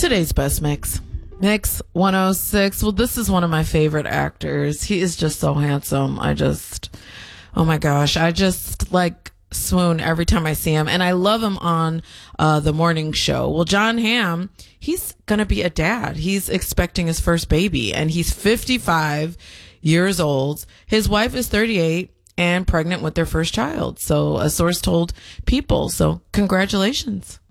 today's best mix. Mix 106. Well, this is one of my favorite actors. He is just so handsome. Oh my gosh. I just like swoon every time I see him. And I love him on the morning show. Well, Jon Hamm, he's going to be a dad. He's expecting his first baby and he's 55 years old. His wife is 38 and pregnant with their first child. So a source told People. So congratulations.